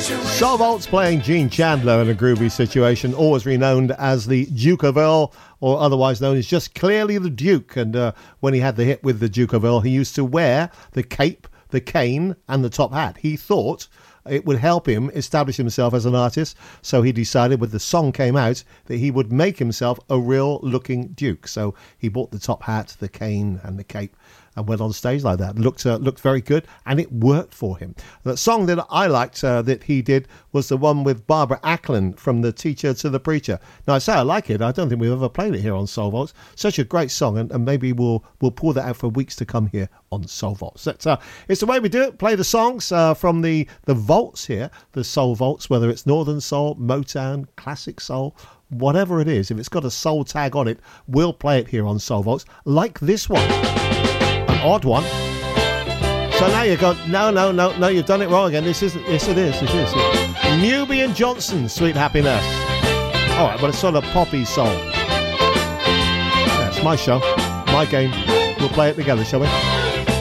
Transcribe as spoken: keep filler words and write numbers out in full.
Soul Vaults playing Gene Chandler in a groovy situation, always renowned as the Duke of Earl, or otherwise known as just clearly the Duke. And uh, when he had the hit with the Duke of Earl, he used to wear the cape, the cane, and the top hat. He thought it would help him establish himself as an artist, so he decided when the song came out that he would make himself a real looking Duke. So he bought the top hat, the cane, and the cape, and went on stage like that. Looked uh, looked very good, and it worked for him. The song that I liked uh, that he did was the one with Barbara Ackland, From the Teacher to the Preacher. Now, I say I like it. I don't think we've ever played it here on Soul Vaults. Such a great song, and, and maybe we'll we'll pull that out for weeks to come here on Soul Vaults. That's, uh, it's the way we do it. Play the songs uh, from the, the vaults here, the Soul Vaults, whether it's Northern Soul, Motown, Classic Soul, whatever it is. If it's got a soul tag on it, we'll play it here on Soul Vaults, like this one. Odd one. So now you go, no, no, no, no, you've done it wrong again. This isn't, yes it is, it is. Newby and Johnson, Sweet Happiness. All right, well, it's sort of poppy soul. That's my show, my game. We'll play it together, shall we?